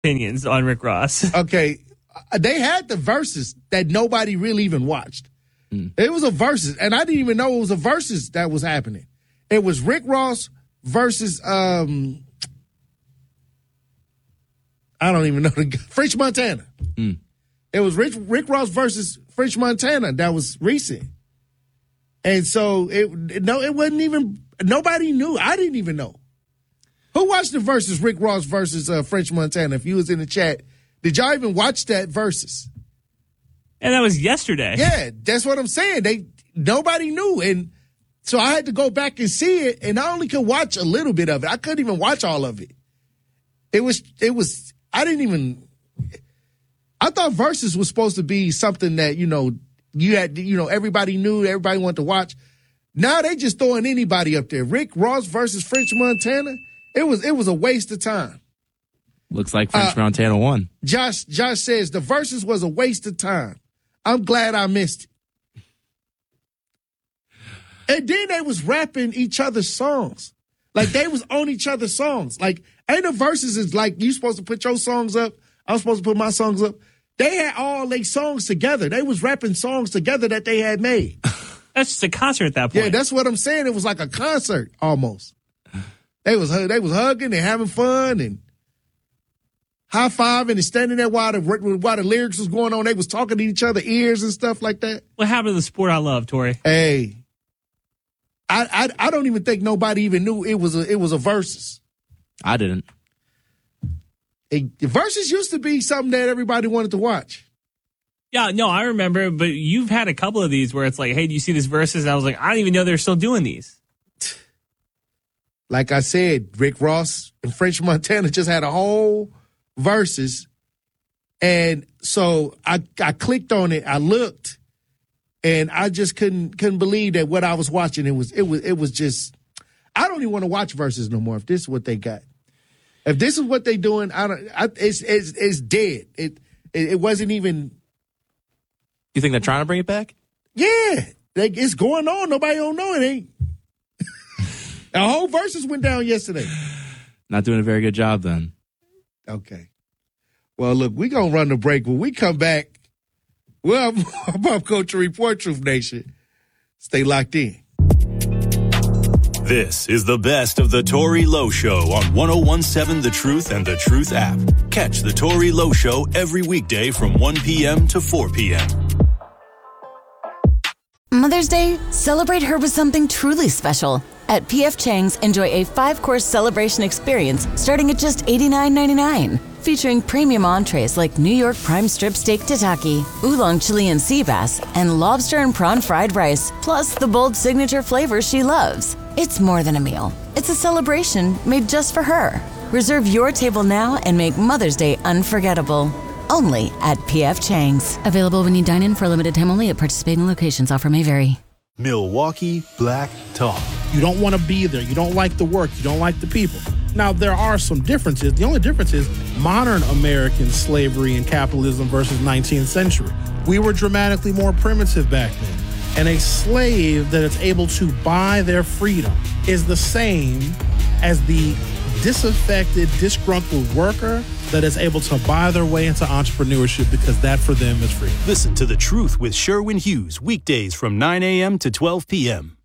opinions on Rick Ross. Okay, they had the verses that nobody really even watched. It was a versus, and I didn't even know it was a versus that was happening. It was Rick Ross versus I don't even know the guy, French Montana. It was Rick Ross versus French Montana. That was recent, and so it wasn't even, nobody knew. I didn't even know. Who watched the versus Rick Ross versus French Montana? If you was in the chat, did y'all even watch that versus? And that was yesterday. Yeah, that's what I'm saying. Nobody knew, and so I had to go back and see it, and I only could watch a little bit of it. I couldn't even watch all of it. It was. I didn't even. I thought versus was supposed to be something that you had. Everybody knew. Everybody wanted to watch. Now they just throwing anybody up there. Rick Ross versus French Montana. It was a waste of time. Looks like French Montana won. Josh says the versus was a waste of time. I'm glad I missed it. And then they was rapping each other's songs. Like they was on each other's songs. Like ain't the verses is like you supposed to put your songs up. I'm supposed to put my songs up. They had all their songs together. They was rapping songs together that they had made. That's just a concert at that point. Yeah, that's what I'm saying. It was like a concert almost. They was hugging and having fun and high-fiving and standing there while the lyrics was going on. They was talking to each other ears and stuff like that. What happened to the sport I love, Tori? Hey, I don't even think nobody even knew it was a versus. I didn't. The versus used to be something that everybody wanted to watch. Yeah, no, I remember, but you've had a couple of these where it's like, hey, do you see this versus? And I was like, I don't even know they're still doing these. Like I said, Rick Ross and French Montana just had a whole versus, and so I clicked on it. I looked, and I just couldn't believe that what I was watching. It was just, I don't even want to watch versus no more. If this is what they got, if this is what they doing, it's dead. It wasn't even. You think they're trying to bring it back? Yeah, it's going on. Nobody don't know it ain't. The whole versus went down yesterday. Not doing a very good job then. Okay. Well, look, we're going to run the break. When we come back, we'll have Pop Culture Report, Truth Nation. Stay locked in. This is the best of the Tory Lowe Show on 101.7 The Truth and The Truth app. Catch the Tory Lowe Show every weekday from 1 p.m. to 4 p.m. Mother's Day, celebrate her with something truly special. At P.F. Chang's, enjoy a 5-course celebration experience starting at just $89.99. Featuring premium entrees like New York prime strip steak tataki, oolong Chilean sea bass, and lobster and prawn fried rice, plus the bold signature flavors she loves. It's more than a meal. It's a celebration made just for her. Reserve your table now and make Mother's Day unforgettable. Only at P.F. Chang's. Available when you dine in for a limited time only at participating locations. Offer may vary. Milwaukee Black Talk. You don't want to be there. You don't like the work. You don't like the people. Now, there are some differences. The only difference is modern American slavery and capitalism versus 19th century. We were dramatically more primitive back then. And a slave that is able to buy their freedom is the same as the disaffected, disgruntled worker that is able to buy their way into entrepreneurship because that for them is free. Listen to The Truth with Sherwin Hughes weekdays from 9 a.m. to 12 p.m.